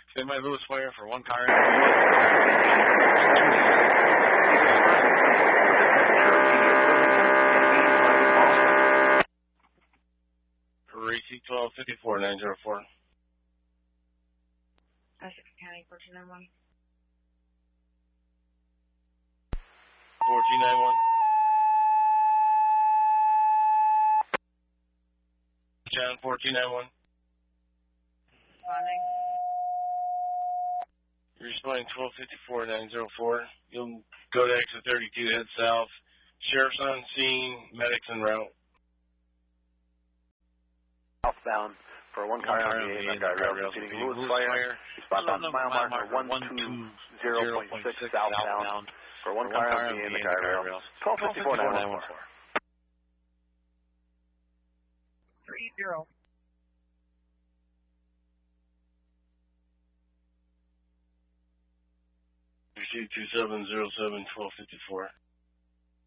St. Mike Lewis Wire for 1 car. Racy 1254-904. Essex County 4291. 4291. John 4291. Responding. You're responding 1254-904. You'll go to exit 32, head south. Sheriff's on scene, medics en route. Southbound for 1 car on the guardrail. Proceeding Lewis Fire. Respond on mile marker 120.6 southbound for 1 car on the guardrail. 1254-914. 30. Receive 2707-1254.